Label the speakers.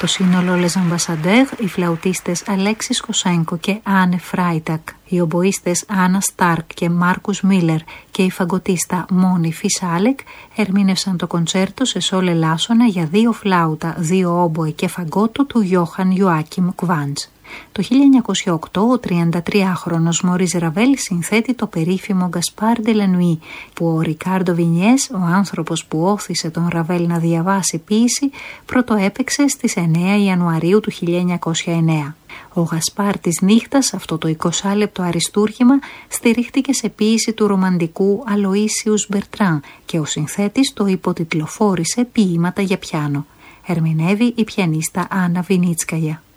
Speaker 1: Το σύνολο Les Ambassadeurs, οι φλαουτίστες Αλέξης Κοσένκο και Άνε Φράιτακ, οι ομποίστες Άννα Στάρκ και Μάρκους Μίλερ και η φαγκοτίστα Μόνη Φισάλεκ ερμήνευσαν το κοντσέρτο σε σόλ ελάσσονα για 2 φλάουτα, 2 όμποε και φαγκότο του Γιώχαν Ιωάκιμ Κβάντς. Το 1908 ο 33χρονος Μωρίς Ραβέλ συνθέτει το περίφημο Γκασπάρ ντε ლა Νουί, που ο Ρικάρντο Βινιές, ο άνθρωπος που όθησε τον Ραβέλ να διαβάσει ποίηση, πρωτοέπαιξε στις 9 Ιανουαρίου του 1909. Ο Γασπάρ της νύχτας, αυτό το 20λεπτο αριστούργημα, στηρίχτηκε σε ποίηση του ρομαντικού Αλοΐσιους Μπερτράν και ο συνθέτης το υποτιτλοφόρησε ποίηματα για πιάνο. Ερμηνεύει η πιανίστα Άννα Βινίτσκαγια.